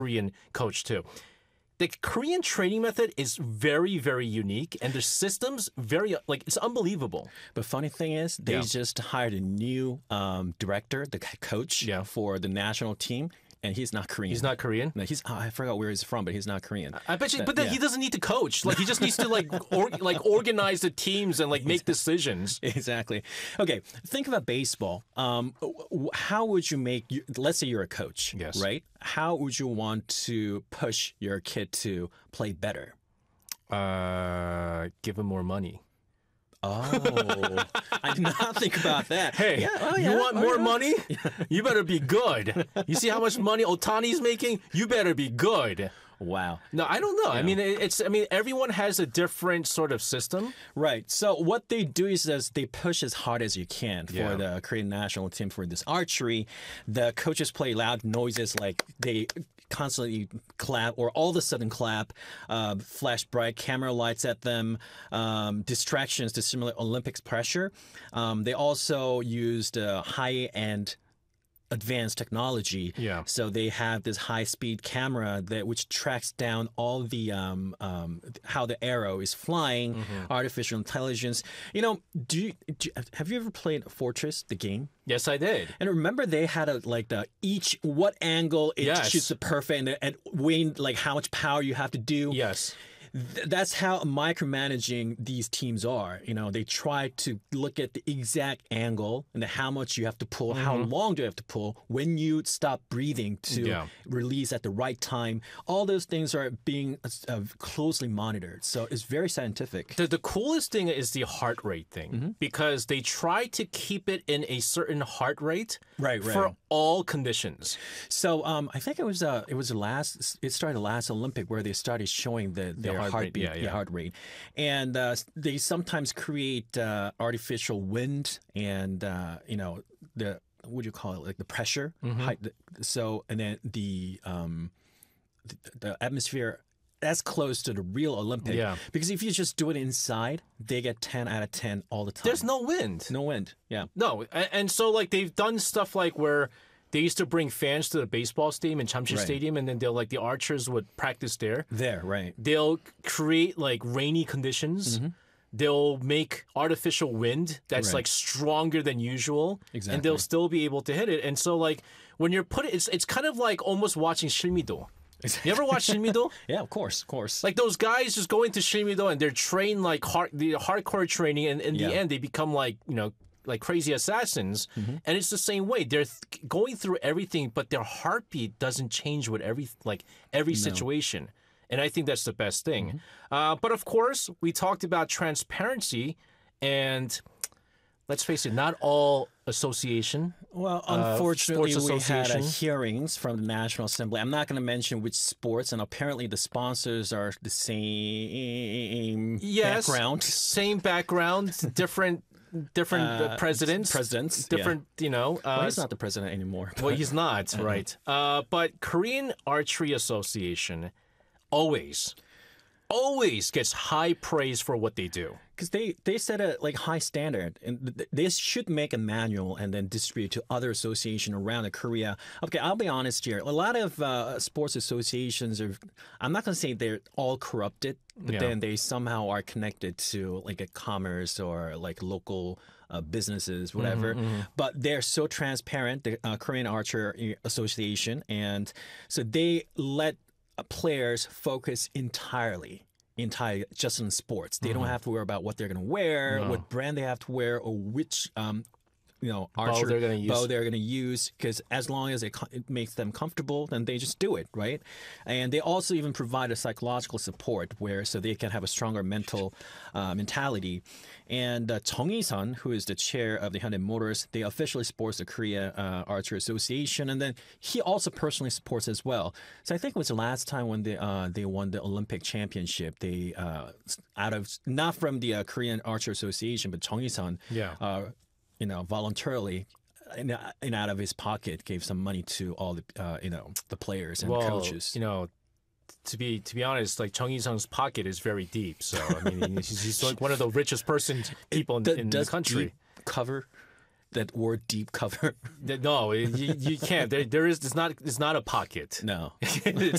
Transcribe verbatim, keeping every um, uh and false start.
Korean coach too. The Korean training method is very, very unique, and the systems very like it's unbelievable. But funny thing is, they Yeah. just hired a new um, director, the c- coach Yeah. for the national team, and he's not Korean. He's not Korean. No, he's. oh, I forgot where he's from, but he's not Korean. I bet you, That- but then yeah. he doesn't need to coach. Like he just needs to like or, like organize the teams and like make decisions. Exactly. Okay, think about baseball. Um, w- w- how would you make? You, let's say you're a coach, Yes. right? How would you want to push your kid to play better? Uh, give him more money. Oh, I did not think about that. Hey, Yeah, oh, you yeah, want oh, more yeah. money? You better be good. You see how much money Otani's making? You better be good. Wow. No, I don't know. I mean, it- it's. I mean, everyone has a different sort of system. Right. So what they do is as they push as hard as you can for Yeah. the Korean national team for this archery. The coaches play loud noises like they constantly clap or all of a sudden clap, uh, flash bright camera lights at them, um, distractions to simulate Olympics pressure. Um, they also used uh, high-end advanced technology. Yeah. So they have this high speed camera that which tracks down all the um, um, how the arrow is flying, Mm-hmm. artificial intelligence. You know, do you, do you- have you ever played Fortress, the game? Yes, I did. And remember they had a like the each what angle it Yes. shoots the perfect and, and weighing like how much power you have to do. Yes. Th- that's how micromanaging these teams are. You know, they try to look at the exact angle and how much you have to pull, how long do you have to pull, when you stop breathing to Mm-hmm. Yeah. release at the right time. All those things are being uh, closely monitored. So it's very scientific. The, the coolest thing is the heart rate thing Mm-hmm. because they try to keep it in a certain heart rate Right, right. for all conditions. So um, I think it was uh, it was the last. It started the last Olympic where they started showing the their heart rate, heartbeat, yeah, the yeah. heart rate, and uh, they sometimes create uh, artificial wind and uh, you know the what do you call it like the pressure. Mm-hmm. Height, the, so and then the um, the, the atmosphere. That's close to the real Olympic. Yeah. Because if you just do it inside, they get ten out of ten all the time. There's no wind. no wind. Yeah. No, a- and so like they've done stuff like where they used to bring fans to the baseball stadium in Chamshi Right. Stadium, and then they'll like the archers would practice there. There, right. They'll create like rainy conditions. Mm-hmm. They'll make artificial wind that's Right. like stronger than usual, and Exactly. they'll still be able to hit it. And so like when you're putting, it's it's kind of like almost watching Shimido. You ever watch Shimido? Yeah, of course, of course. Like those guys just go into Shimido and they're trained like hard, the hardcore training, and in Yeah. the end they become like you know like crazy assassins. Mm-hmm. And it's the same way. They're th- going through everything, but their heartbeat doesn't change with every like every situation. And I think that's the best thing. Mm-hmm. Uh, but of course, we talked about transparency, and let's face it, not all association. Well, uh, unfortunately, sports we had uh, association. hearings from the National Assembly. I'm not going to mention which sports, and apparently the sponsors are the same Yes, background. same background, different different uh, presidents, presidents, different. You know, uh, Well, he's not the president anymore. well, he's not Uh-huh. right. Uh, but Korean Archery Association always, always gets high praise for what they do. Because they, they set a like high standard, and th- th- they should make a manual and then distribute to other associations around the Korea. Okay, I'll be honest here. A lot of uh, sports associations are. I'm not going to say they're all corrupted, but Yeah. then they somehow are connected to like a commerce or like local uh, businesses, whatever. But they're so transparent. The uh, Korean Archer Association, and so they let uh, players focus entirely entirely just in sports. They don't have to worry about what they're going to wear, what brand they have to wear, or which um, you know archer they're gonna use. bow they're going to use. Because as long as it, co- it makes them comfortable, then they just do it, right? And they also even provide a psychological support where so they can have a stronger mental uh, mentality. And uh, Chung Yi-sun, who is the chair of the Hyundai Motors, they officially supports the Korea uh, Archer Association, and then he also personally supports as well. So I think it was the last time when they uh, they won the Olympic championship. They uh, out of not from the uh, Korean Archer Association, but Chung Yi-sun, Yeah. uh, you know, voluntarily. And, and out of his pocket, gave some money to all the, uh, you know, the players and Well, coaches. you know, to be to be honest, like Chung Yi-sung's pocket is very deep. So I mean, he's, he's like one of the richest person people in, D- in the does country. deep cover? that word deep cover? No, you, you can't. There, there is. It's not. It's not a pocket. No. It's